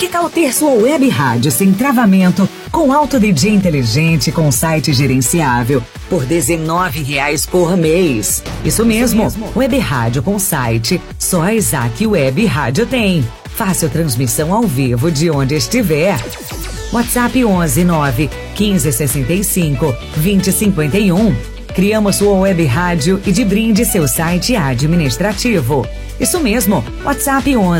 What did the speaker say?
Que tal ter sua web rádio sem travamento, com alto DJ inteligente, com site gerenciável, por R$19 por mês? Isso mesmo, web rádio com site, só a Isaac Web Rádio tem. Fácil transmissão ao vivo de onde estiver. WhatsApp 11 9 15 65 20 51. Criamos sua web rádio e de brinde seu site administrativo. Isso mesmo, WhatsApp 11